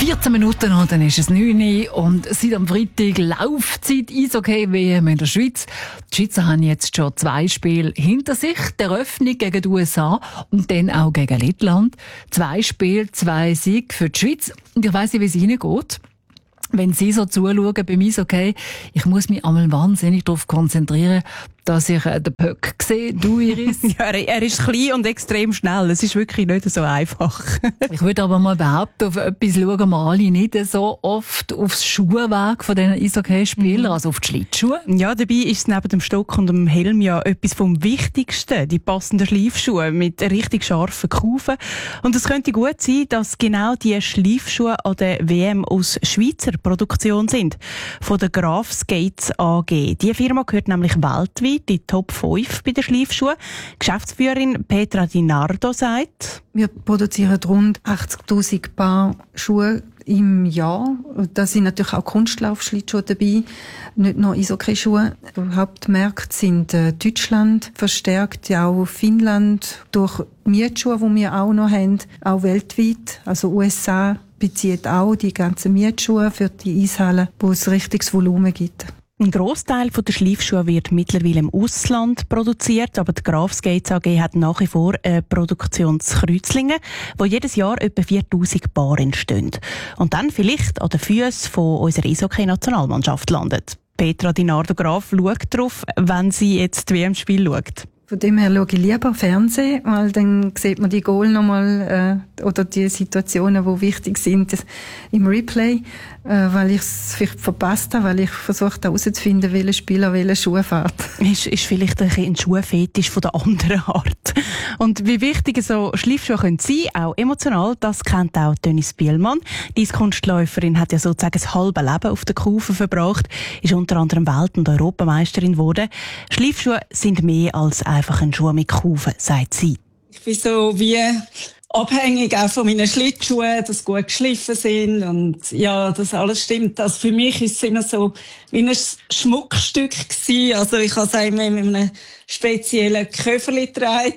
14 Minuten und dann ist es 9 Uhr und seit am Freitag Laufzeit Eishockey-WM in der Schweiz. Die Schweizer haben jetzt schon 2 Spiele hinter sich. Die Eröffnung gegen die USA und dann auch gegen Lettland. 2 Spiele, 2 Siege für die Schweiz. Und ich weiss nicht, wie es Ihnen geht. Wenn Sie so zuschauen bei mir, okay, ich muss mich einmal wahnsinnig darauf konzentrieren, dass ich den Puck sehe. Du, Iris? Ja, er ist klein und extrem schnell. Es ist wirklich nicht so einfach. Ich würde aber mal behaupten, auf etwas schauen wir alle nicht so oft aufs Schuhwerk von diesen Eishockey-Spielern, also auf die Schlittschuhe. Ja, dabei ist es neben dem Stock und dem Helm ja etwas vom Wichtigsten. Die passenden Schleifschuhe mit richtig scharfen Kufen. Und es könnte gut sein, dass genau die Schleifschuhe an der WM aus Schweizer Produktion sind. Von der Graf Skates AG. Die Firma gehört nämlich weltweit die Top 5 bei den Schleifschuhen. Geschäftsführerin Petra Di Nardo sagt: Wir produzieren rund 80.000 Paar Schuhe im Jahr. Da sind natürlich auch Kunstlaufschlittschuhe dabei, nicht nur Eishockey-Schuhe. Die Hauptmärkte sind Deutschland, verstärkt ja auch Finnland, durch Mietschuhe, die wir auch noch haben, auch weltweit. Also USA bezieht auch die ganzen Mietschuhe für die Eishallen, wo es richtiges Volumen gibt. Ein Grossteil der Schleifschuhe wird mittlerweile im Ausland produziert, aber die Graf Skates AG hat nach wie vor eine Produktion in Kreuzlingen, wo jedes Jahr etwa 4'000 Paar entstehen. Und dann vielleicht an den Füßen von unserer Eishockey-Nationalmannschaft landet. Petra Di Nardo Graf schaut darauf, wenn sie jetzt die WM-Spiel schaut. Von dem her schaue ich lieber Fernsehen, weil dann sieht man die Goal nochmal oder die Situationen, die wichtig sind im Replay, weil ich es vielleicht verpasst habe, weil ich versucht habe herauszufinden, welcher Spieler welche Schuhe fährt. Ist vielleicht ein Schuhfetisch von der anderen Art. Und wie wichtig so Schleifschuhe können sein, auch emotional, das kennt auch Dennis Bielmann. Die Eiskunstläuferin hat ja sozusagen das halbe Leben auf der Kufe verbracht, ist unter anderem Welt- und Europameisterin geworden. Schleifschuhe sind mehr als einfach ein Schuh mit Kufen, sagt sie. Ich bin so wie abhängig auch von meinen Schlittschuhen, dass sie gut geschliffen sind und ja, das alles stimmt. Also für mich ist es immer so wie ein Schmuckstück gewesen. Also ich habe es immer mit einem speziellen Köfferli getragen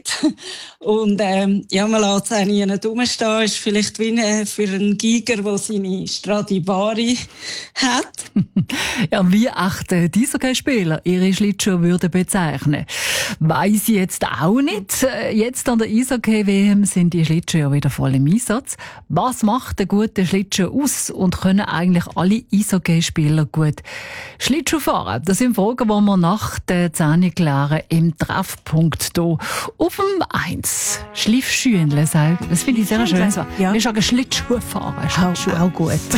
und ja, man lässt es auch nie rumstehen. Ist vielleicht wie für einen Giger, der seine Stradivari hat. Ja, wie echte Eishockey-Spieler ihre Schlittschuhe würden bezeichnen, weiss ich jetzt auch nicht. Jetzt an der Eishockey-WM sind die Schlittschuhe ja wieder voll im Einsatz. Was macht einen guten Schlittschuh aus und können eigentlich alle Eishockey-Spieler gut Schlittschuh fahren? Das sind Fragen, die wir nach der 10 klären im Treffpunkt hier auf dem 1. Schleifschuhe, das finde ich sehr schön. Ja. Wir sagen Schlittschuh fahren. Auch gut.